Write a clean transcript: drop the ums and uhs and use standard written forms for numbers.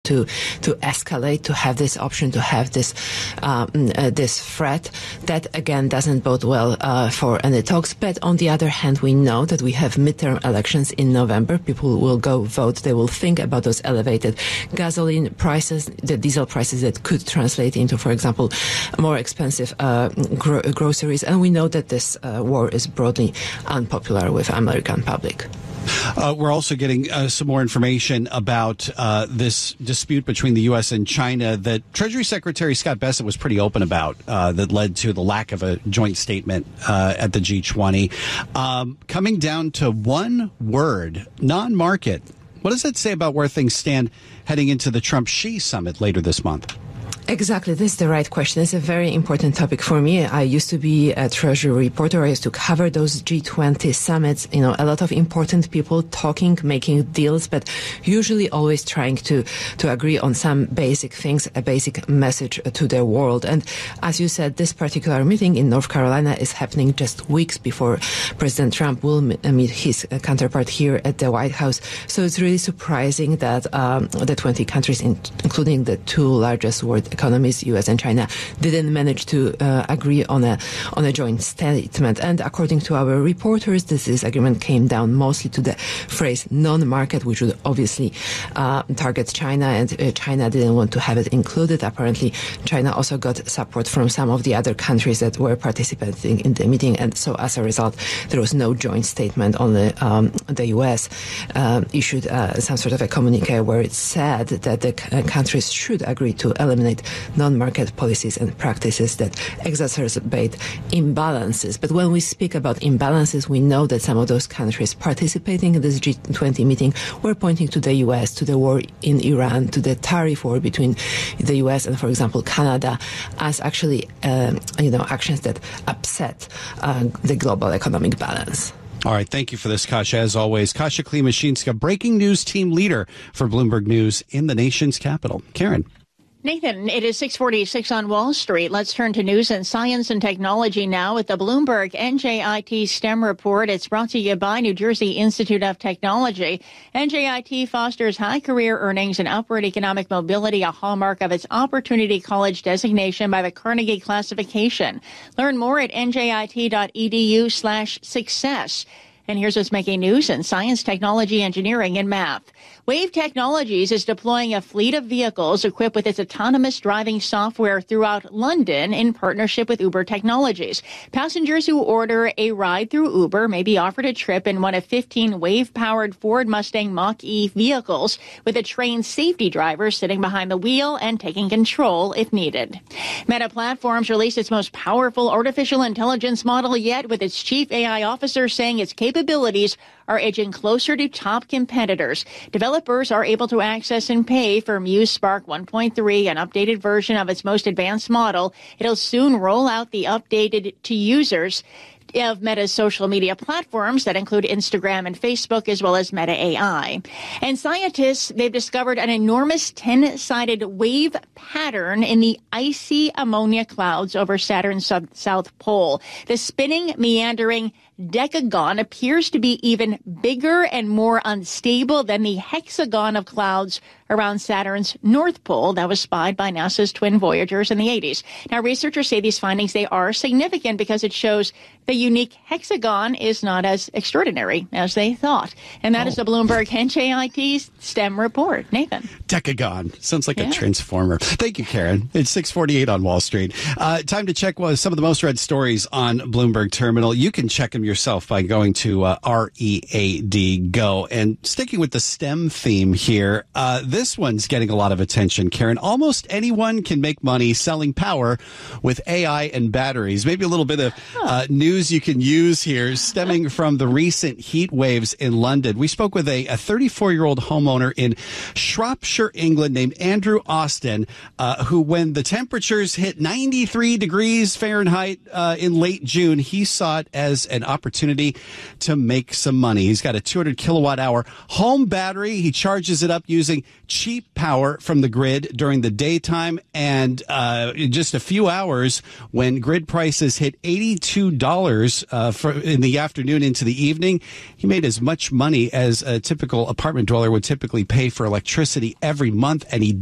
to escalate, to have this option, to have this threat. That again doesn't bode well for any talks. But on the other hand, we know that we have midterm elections in November. People will go vote. They will think about those elevated gasoline prices, the diesel prices that could translate into, for example, more expensive groceries. And we know that this war is broadly unpopular with American public. We're also getting some more information about this dispute between the U.S. and China that Treasury Secretary Scott Bessent was pretty open about, that led to the lack of a joint statement at the G20. Coming down to one word, non-market. What does that say about where things stand heading into the Trump-Xi summit later this month? Exactly. This is the right question. It's a very important topic for me. I used to be a Treasury reporter. I used to cover those G20 summits. You know, a lot of important people talking, making deals, but usually always trying to agree on some basic things, a basic message to the world. And as you said, this particular meeting in North Carolina is happening just weeks before President Trump will meet his counterpart here at the White House. So it's really surprising that the 20 countries, including the two largest world economies, U.S. and China, didn't manage to agree on a joint statement. And according to our reporters, this agreement came down mostly to the phrase non-market, which would obviously target China, and China didn't want to have it included. Apparently, China also got support from some of the other countries that were participating in the meeting, and so as a result, there was no joint statement. Only the U.S. issued some sort of a communique where it said that the countries should agree to eliminate non-market policies and practices that exacerbate imbalances. But when we speak about imbalances, we know that some of those countries participating in this G20 meeting were pointing to the U.S., to the war in Iran, to the tariff war between the U.S. and, for example, Canada, as actually, actions that upset the global economic balance. All right. Thank you for this, Kasia. As always, Kasia Klimashinska, breaking news team leader for Bloomberg News in the nation's capital. Karen. Nathan, it is 6:46 on Wall Street. Let's turn to news and science and technology now with the Bloomberg NJIT STEM report. It's brought to you by New Jersey Institute of Technology. NJIT fosters high career earnings and upward economic mobility, a hallmark of its Opportunity College designation by the Carnegie Classification. Learn more at njit.edu/success. And here's what's making news in science, technology, engineering, and math. Wave Technologies is deploying a fleet of vehicles equipped with its autonomous driving software throughout London in partnership with Uber Technologies. Passengers who order a ride through Uber may be offered a trip in one of 15 Wave-powered Ford Mustang Mach-E vehicles with a trained safety driver sitting behind the wheel and taking control if needed. Meta Platforms released its most powerful artificial intelligence model yet, with its chief AI officer saying its capabilities are edging closer to top competitors. Developers are able to access and pay for Muse Spark 1.3, an updated version of its most advanced model. It'll soon roll out the updated to users of Meta's social media platforms that include Instagram and Facebook, as well as Meta AI. And scientists, they've discovered an enormous 10-sided wave pattern in the icy ammonia clouds over Saturn's south pole. The spinning, meandering decagon appears to be even bigger and more unstable than the hexagon of clouds around Saturn's north pole that was spied by NASA's twin Voyagers in the 80s. Now, researchers say these findings, they are significant because it shows the unique hexagon is not as extraordinary as they thought. And that is the Bloomberg NJIT STEM report. Nathan. Decagon. Sounds like a transformer. Thank you, Karen. It's 6:48 on Wall Street. Time to check some of the most read stories on Bloomberg Terminal. You can check them yourself by going to READ Go. And sticking with the STEM theme here, this one's getting a lot of attention, Karen. Almost anyone can make money selling power with AI and batteries. Maybe a little bit of news you can use here stemming from the recent heat waves in London. We spoke with a 34-year-old homeowner in Shropshire, England, named Andrew Austin, who, when the temperatures hit 93 degrees Fahrenheit in late June, he saw it as an opportunity to make some money. He's got a 200 kilowatt hour home battery. He charges it up using cheap power from the grid during the daytime, and in just a few hours, when grid prices hit $82 in the afternoon into the evening, he made as much money as a typical apartment dweller would typically pay for electricity every month, and he